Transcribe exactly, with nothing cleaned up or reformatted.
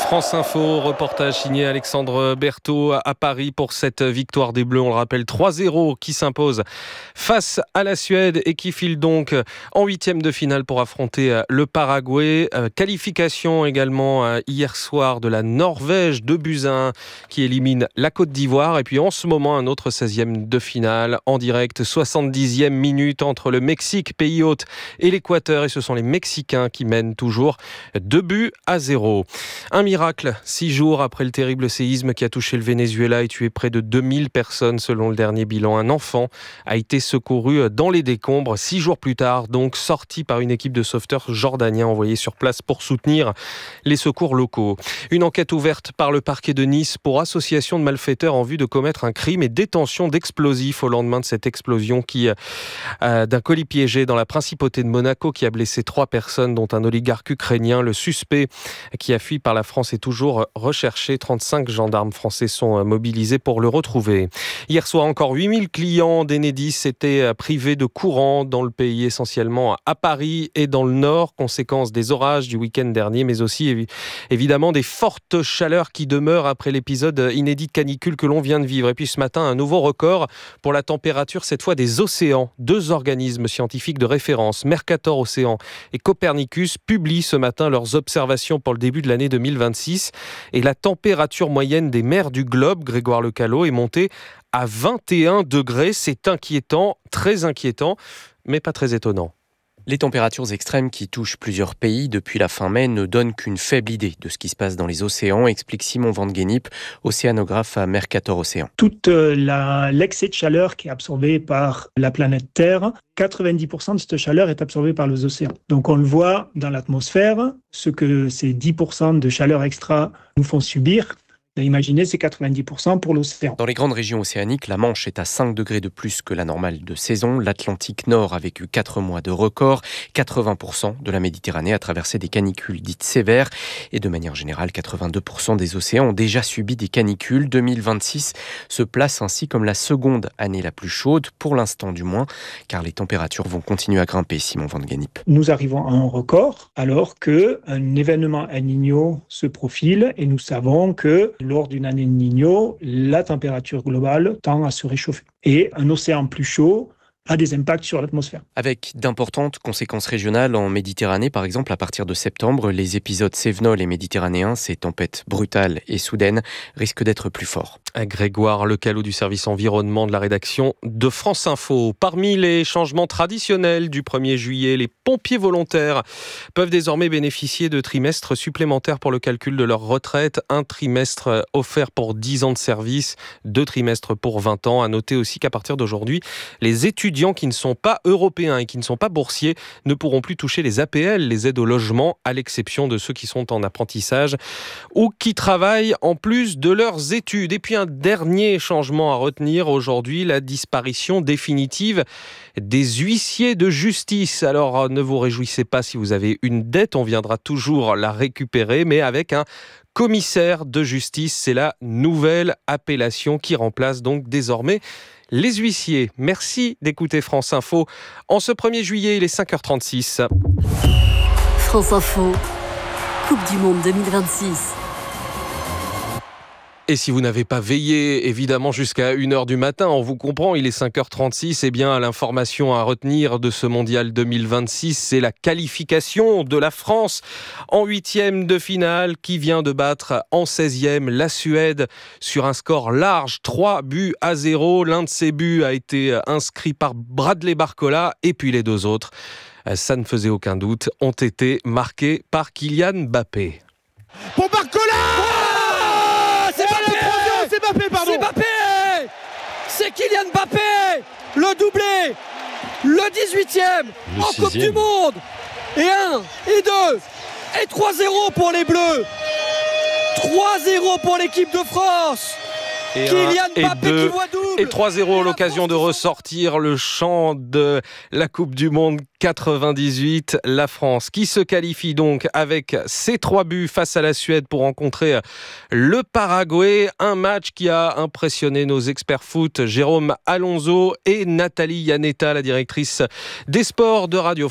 France Info, reportage signé Alexandre Berthaud à Paris pour cette victoire des Bleus. On le rappelle, trois zéro qui s'impose face à la Suède et qui file donc en huitième de finale pour affronter le Paraguay. Qualification également hier soir de la Norvège de buts à un qui élimine la Côte d'Ivoire. Et puis en ce moment, un autre seizième de finale en direct, soixante-dixième minute entre le Mexique, pays hôte, et l'Équateur. Et ce sont les Mexicains qui mènent toujours deux buts à zéro. Un miracle, six jours après le terrible séisme qui a touché le Venezuela et tué près de deux mille personnes selon le dernier bilan. Un enfant a été secouru dans les décombres six jours plus tard, donc sorti par une équipe de sauveteurs jordaniens envoyés sur place pour soutenir les secours locaux. Une enquête ouverte par le parquet de Nice pour association de malfaiteurs en vue de commettre un crime et détention d'explosifs au lendemain de cette explosion qui, euh, d'un colis piégé dans la principauté de Monaco qui a blessé trois personnes, dont un oligarque ukrainien. Le suspect qui a fui par la France est toujours recherché. trente-cinq gendarmes français sont mobilisés pour le retrouver. Hier soir, encore huit mille clients d'Enedis étaient privés de courant dans le pays, essentiellement à Paris et dans le Nord, conséquence des orages du week-end dernier, mais aussi évidemment des fortes chaleurs qui demeurent après l'épisode inédit de canicule que l'on vient de vivre. Et puis ce matin, un nouveau record pour la température, cette fois des océans. Deux organismes scientifiques de référence, Mercator Océan et Copernicus, publient ce matin leurs observations pour le début de l'année deux mille vingt-six. Et la température moyenne des mers du globe, Grégoire Lecallot, est montée à vingt et un degrés. C'est inquiétant, très inquiétant, mais pas très étonnant. Les températures extrêmes qui touchent plusieurs pays depuis la fin mai ne donnent qu'une faible idée de ce qui se passe dans les océans, explique Simon Van Gennip, océanographe à Mercator Océan. Toute la, l'excès de chaleur qui est absorbé par la planète Terre, quatre-vingt-dix pour cent de cette chaleur est absorbée par les océans. Donc on le voit dans l'atmosphère, ce que ces dix pour cent de chaleur extra nous font subir. Imaginez, c'est quatre-vingt-dix pour cent pour l'océan. Dans les grandes régions océaniques, la Manche est à cinq degrés de plus que la normale de saison. L'Atlantique Nord a vécu quatre mois de record. quatre-vingts pour cent de la Méditerranée a traversé des canicules dites sévères. Et de manière générale, quatre-vingt-deux pour cent des océans ont déjà subi des canicules. deux mille vingt-six se place ainsi comme la seconde année la plus chaude, pour l'instant du moins, car les températures vont continuer à grimper, Simon Van Gennip. Nous arrivons à un record alors qu'un événement El Niño se profile et nous savons que lors d'une année de Niño, la température globale tend à se réchauffer. Et un océan plus chaud a des impacts sur l'atmosphère. Avec d'importantes conséquences régionales en Méditerranée, par exemple, à partir de septembre, les épisodes cévenols et méditerranéens, ces tempêtes brutales et soudaines, risquent d'être plus forts. Grégoire Lecallot du service environnement de la rédaction de France Info. Parmi les changements traditionnels du premier juillet, les pompiers volontaires peuvent désormais bénéficier de trimestres supplémentaires pour le calcul de leur retraite. Un trimestre offert pour dix ans de service, deux trimestres pour vingt ans. À noter aussi qu'à partir d'aujourd'hui, les étudiants qui ne sont pas européens et qui ne sont pas boursiers ne pourront plus toucher les A P L, les aides au logement, à l'exception de ceux qui sont en apprentissage ou qui travaillent en plus de leurs études. Et puis un dernier changement à retenir aujourd'hui, la disparition définitive des huissiers de justice. Alors ne vous réjouissez pas si vous avez une dette, on viendra toujours la récupérer, mais avec un commissaire de justice. C'est la nouvelle appellation qui remplace donc désormais les huissiers. Merci d'écouter France Info. En ce premier juillet, il est cinq heures trente-six. France Info, Coupe du Monde deux mille vingt-six. Et si vous n'avez pas veillé, évidemment, jusqu'à une heure du matin, on vous comprend, il est cinq heures trente-six, eh bien, l'information à retenir de ce mondial deux mille vingt-six, c'est la qualification de la France en huitième de finale qui vient de battre en seizième la Suède sur un score large, trois buts à zéro. L'un de ces buts a été inscrit par Bradley Barcola et puis les deux autres, ça ne faisait aucun doute, ont été marqués par Kylian Mbappé. Pour Barcola! C'est Mbappé, pardon. C'est Mbappé. C'est Kylian Mbappé. Le doublé. Le dix-huitième en sixième. Coupe du Monde. Et un, et deux, et trois zéro pour les Bleus. trois zéro pour l'équipe de France. Et Kylian un, Mbappé et deux, qui voit double. Et trois zéro, l'occasion de ressortir le chant de la Coupe du Monde quatre-vingt-dix-huit. La France qui se qualifie donc avec ses trois buts face à la Suède pour rencontrer le Paraguay. Un match qui a impressionné nos experts foot, Jérôme Alonso et Nathalie Yanetta, la directrice des sports de Radio